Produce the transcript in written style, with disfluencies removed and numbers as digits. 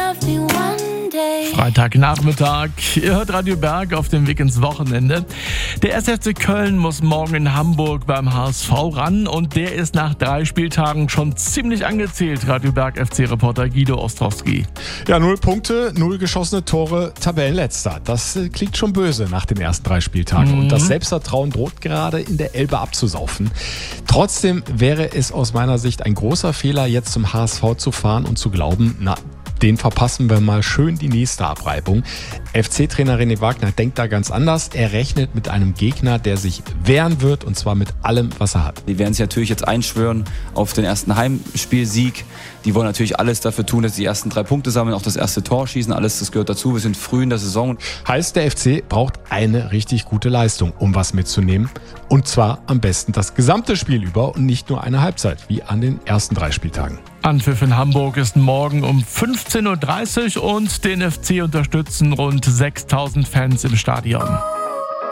Freitagnachmittag. Ihr hört Radio Berg auf dem Weg ins Wochenende. Der 1. FC Köln muss morgen in Hamburg beim HSV ran und der ist nach 3 Spieltagen schon ziemlich angezählt. Radio Berg FC-Reporter Guido Ostrowski. Ja, 0 Punkte, 0 geschossene Tore, Tabellenletzter. Das klingt schon böse nach den ersten 3 Spieltagen. Und das Selbstvertrauen droht gerade in der Elbe abzusaufen. Trotzdem wäre es aus meiner Sicht ein großer Fehler, jetzt zum HSV zu fahren und zu glauben, den verpassen wir mal schön die nächste Abreibung. FC-Trainer René Wagner denkt da ganz anders. Er rechnet mit einem Gegner, der sich wehren wird, und zwar mit allem, was er hat. Die werden sich natürlich jetzt einschwören auf den ersten Heimspielsieg. Die wollen natürlich alles dafür tun, dass sie die ersten 3 Punkte sammeln, auch das erste Tor schießen. Alles, das gehört dazu. Wir sind früh in der Saison. Heißt, der FC braucht eine richtig gute Leistung, um was mitzunehmen. Und zwar am besten das gesamte Spiel über und nicht nur eine Halbzeit, wie an den ersten 3 Spieltagen. Anpfiff in Hamburg ist morgen um 15.30 Uhr und den FC unterstützen rund 6.000 Fans im Stadion.